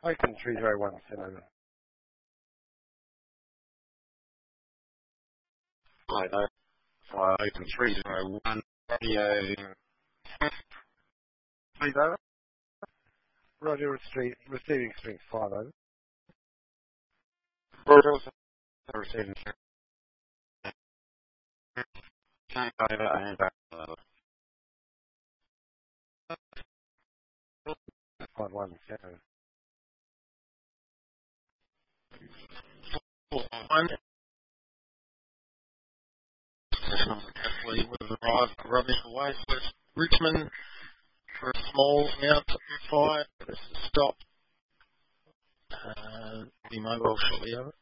Open 3017 over. Hi there. Fire open 301. Radio. Please over. Roger, receiving string 5 over. Roger, receiving string. Tank over and back over. 517. 4-1. Carefully would have arrived rubbish away for Richmond for a small amount of fire. This is stop. Be mobile shortly over.